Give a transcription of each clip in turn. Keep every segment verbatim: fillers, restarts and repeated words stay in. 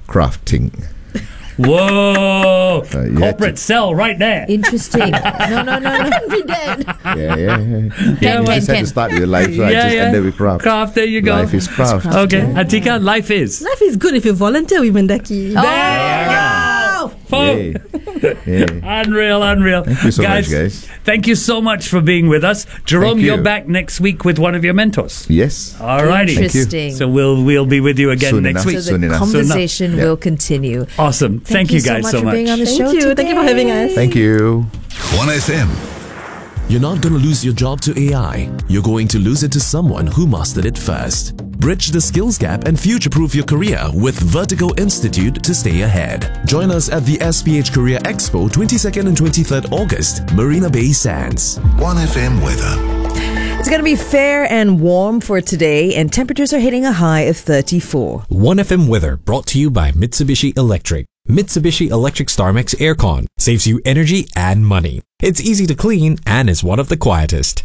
crafting. Whoa! Uh, you had Corporate to- sell right there. Interesting. No, no, no, no. Can't be that. Yeah, yeah, yeah. Yeah, You well- just had to start with life, so I Yeah, just yeah. ended with craft. Craft, there you go. Life is craft. Okay, Atika, life is. Life is good if you volunteer with Mendaki. Oh, Wow. Boom. Yeah. Yeah. Unreal, unreal. Thank you so much, guys. Thank you so much for being with us. Jerome, Thank you. you're back next week with one of your mentors. Yes. Alrighty. Interesting. So we'll we'll be with you again Soon next enough. week. So Soon the enough. conversation Soon enough. will continue. Awesome. Thank, you guys so for much. being on the Thank show you. today. Thank you for having us. Thank you. one F M. You're not going to lose your job to A I. You're going to lose it to someone who mastered it first. Bridge the skills gap and future-proof your career with Vertical Institute to stay ahead. Join us at the S P H Career Expo twenty-second and twenty-third August, Marina Bay Sands. one F M weather. It's going to be fair and warm for today, and temperatures are hitting a high of thirty-four. one F M weather brought to you by Mitsubishi Electric. Mitsubishi Electric StarMax Aircon saves you energy and money. It's easy to clean and is one of the quietest.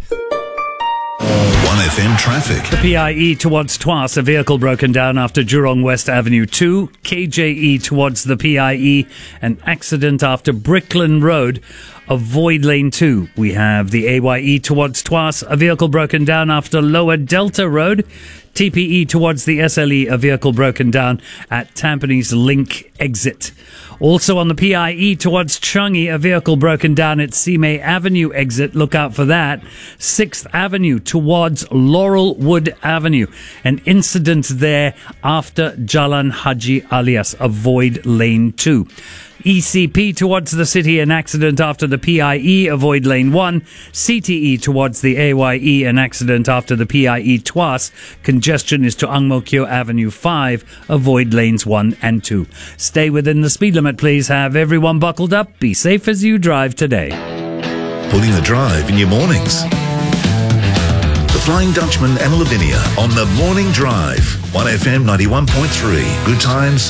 one F M traffic. The P I E towards Tuas, a vehicle broken down after Jurong West Avenue two. K J E towards the P I E, an accident after Bricklin Road. Avoid lane two. We have the A Y E towards Tuas, a vehicle broken down after Lower Delta Road. T P E towards the S L E, a vehicle broken down at Tampines Link exit. Also on the P I E towards Changi, a vehicle broken down at Simei Avenue exit. Look out for that. sixth Avenue towards Laurelwood Avenue. An incident there after Jalan Haji Alias. Avoid lane two. E C P towards the city, an accident after the P I E, avoid lane one. C T E towards the A Y E, an accident after the P I E Tuas. Congestion is to Ang Mo Kio Avenue five, avoid lanes one and two. Stay within the speed limit, please. Have everyone buckled up. Be safe as you drive today. Pulling the drive in your mornings. The Flying Dutchman and Lavinia on the Morning Drive. one F M ninety-one point three. Good times,